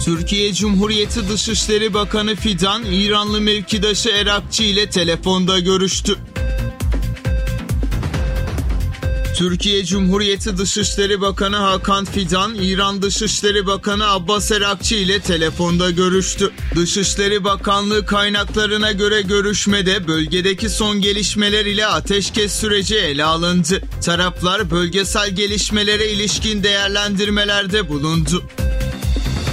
Türkiye Cumhuriyeti Dışişleri Bakanı Fidan, İranlı mevkidaşı Erakçı ile telefonda görüştü. Türkiye Cumhuriyeti Dışişleri Bakanı Hakan Fidan, İran Dışişleri Bakanı Abbas Erakçı ile telefonda görüştü. Dışişleri Bakanlığı kaynaklarına göre görüşmede bölgedeki son gelişmeler ile ateşkes süreci ele alındı. Taraflar bölgesel gelişmelere ilişkin değerlendirmelerde bulundu.